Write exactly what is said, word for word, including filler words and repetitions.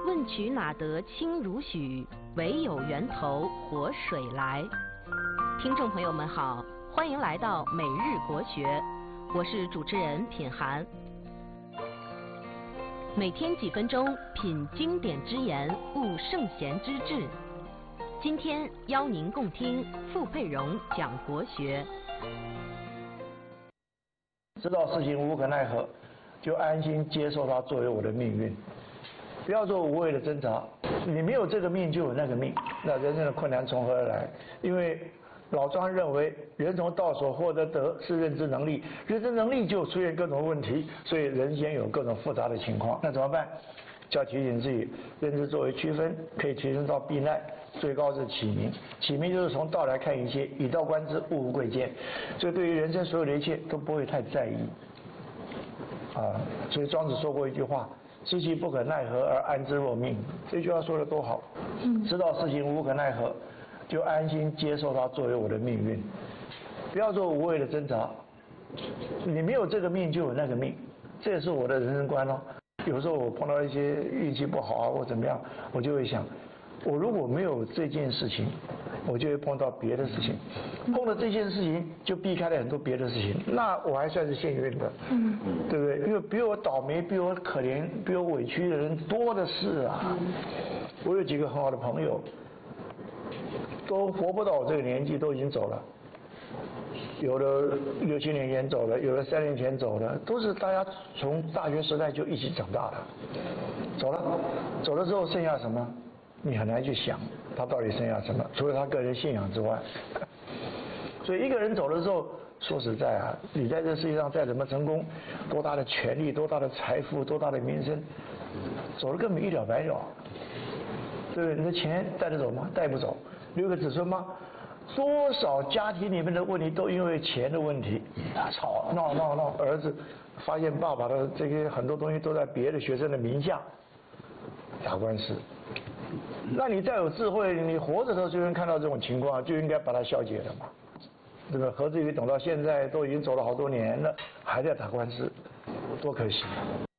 问渠哪得清如许？唯有源头活水来。听众朋友们好，欢迎来到每日国学，我是主持人品涵。每天几分钟，品经典之言，悟圣贤之治。今天邀您共听傅佩荣讲国学。 知道事情无可奈何，就安心接受它作为我的命运，不要做无谓的挣扎。你没有这个命，就有那个命，那人生的困难从何而来？因为老庄认为，人从道所获得德是认知能力，认知能力就出现各种问题，所以人间有各种复杂的情况。那怎么办？就要提醒自己，认知作为区分，可以提升到避难，最高是启明。启明就是从道来看一切，以道观之，物无贵贱。所以对于人生所有的一切都不会太在意。啊，所以庄子说过一句话：知其不可奈何而安之若命。这句话说的多好！知道事情无可奈何，就安心接受它作为我的命运，不要做无谓的挣扎。你没有这个命，就有那个命，这也是我的人生观哦。有时候我碰到一些运气不好啊，或怎么样，我就会想，我如果没有这件事情，我就会碰到别的事情，碰到这件事情就避开了很多别的事情，那我还算是幸运的，嗯，对不对？因为比我倒霉、比我可怜、比我委屈的人多的是啊。我有几个很好的朋友，都活不到我这个年纪，都已经走了。有的六七年前走了，有的三年前走了，都是大家从大学时代就一起长大的。走了，走了之后剩下什么？你很难去想他到底剩下什么，除了他个人信仰之外。所以一个人走了之后，说实在啊，你在这世界上再怎么成功，多大的权利、多大的财富、多大的名声，走了根本一了百了。对不对？你的钱带得走吗？带不走。留给子孙吗？多少家庭里面的问题都因为钱的问题啊，吵闹闹闹，儿子发现爸爸的这些很多东西都在别的学生的名下，打官司。那你再有智慧，你活着的时候就能看到这种情况，就应该把它消解了嘛，对吧？何至于等到现在都已经走了好多年了，还在打官司，多可惜。